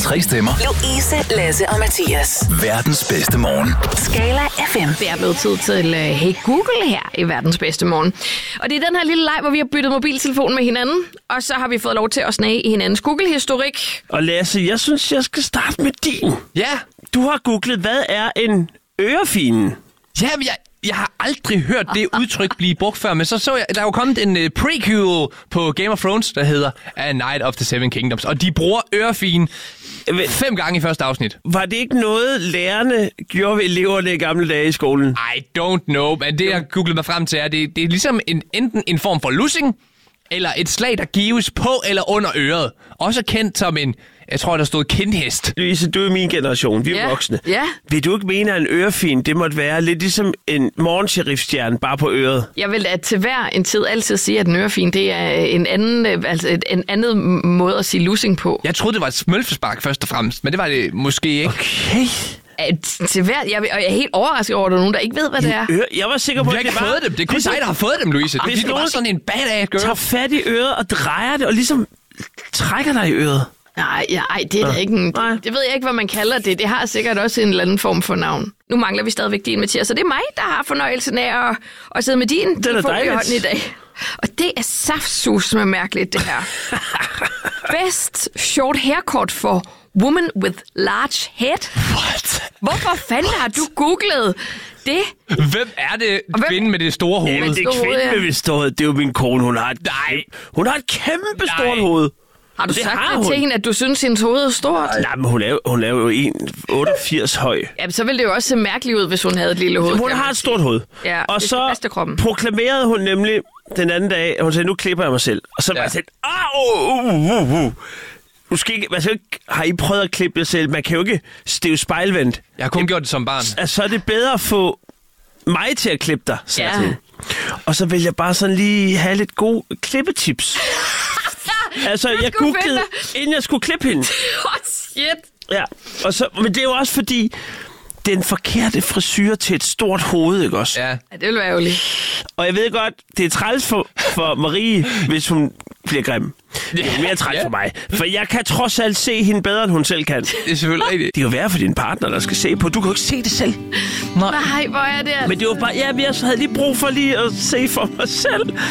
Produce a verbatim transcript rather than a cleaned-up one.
Tre stemmer. Louise, Lasse og Mathias. Verdens bedste morgen. Skala F M. Det er blevet tid til uh, Hey Google her i Verdens bedste morgen. Og det er den her lille leg, hvor vi har byttet mobiltelefon med hinanden. Og så har vi fået lov til at snage i hinandens Google-historik. Og Lasse, jeg synes, jeg skal starte med din. Ja. Du har googlet, hvad er en ørefine? Jamen, jeg, jeg har aldrig hørt det udtryk blive brugt før, men så så jeg, der er jo kommet en uh, prequel på Game of Thrones, der hedder A Night of the Seven Kingdoms, og de bruger ørefine fem gange i første afsnit. Var det ikke noget, lærerne gjorde ved eleverne i gamle dage i skolen? I don't know, men det jeg googlede mig frem til er, det, det er ligesom en, enten en form for lussing, eller et slag, der gives på eller under øret. Også kendt som en, jeg tror, der stod kindhest. Louise, du er min generation. Vi er Ja, voksne. ja. Vil du ikke mene, at en ørefin, det måtte være lidt ligesom en morgensheriffstjerne, bare på øret? Jeg vil at til hver en tid altid sige, at en ørefin, det er en anden, øh, altså et, en anden måde at sige lussing på. Jeg troede, det var et smølfespark først og fremmest, men det var det måske ikke. Okay. At, til hver, jeg, og jeg er helt overrasket over, at der er nogen, der ikke ved, hvad det er. Øre, jeg var sikker på, Vi har at ikke det var... fået dem. Det er kun dig, der har fået dem, Louise. Det er, Hvis fordi, du var nogen sådan en badass girl. tager fat i øret og drejer det, og ligesom trækker dig i øret. Nej, ja, ej, det er da ikke en... Nej. Det, det ved jeg ikke, hvad man kalder det. Det har sikkert også en eller anden form for navn. Nu mangler vi stadigvæk din, Mathias. Så det er mig, der har fornøjelsen af at, at sidde med din telefon i hånden i dag. Og det er saftsus med mærkeligt, det her. Best short haircut for woman with large head. What? Hvorfor fanden har du googlet det? Hvem er det hvem- kvinden med det store hoved? Jamen, det er store hoved, kvinden ja. med det store hoved. Det er jo min kone. Hun har et, Nej. hun har et kæmpe Nej. stort hoved. Har du Det sagt har det til hun. hende, at du synes, hendes hoved er stort? Nej, men hun er, jo- hun er jo en komma otteogfirs høj. Jamen, så ville det jo også se mærkeligt ud, hvis hun havde et lille hoved. Hun kan har man et stort hoved. Ja, og det skal så passe til kroppen. proklamerede hun nemlig den anden dag, hun sagde, nu klipper jeg mig selv. Og så var Ja. jeg sådan, ah, uh, uh, uh, uh. Du skal ikke, altså, har I prøvet at klippe jer selv? Man kan jo ikke støve spejlvendt. Jeg har kun gjort det som barn. Altså, så er det bedre at få mig til at klippe dig, sagde Ja. jeg til hende. Og så vil jeg bare sådan lige have lidt gode klippetips. Altså, jeg skulle googlede, finde inden jeg skulle klippe hende. Oh, shit. Ja, og så, men det er jo også fordi, den forkerte frisyr til et stort hoved, ikke også? Ja. Ja, det ville være ærgerligt. Og jeg ved godt, det er træls for, for Marie, hvis hun bliver grim. Det er mere træls Ja. for mig. For jeg kan trods alt se hende bedre, end hun selv kan. Det er selvfølgelig rigtigt. Det er jo værre for din partner, der skal se på. Du kan jo ikke se det selv. Nej, hvor er det altså. Men det var bare, ja, jeg havde lige brug for lige at se for mig selv.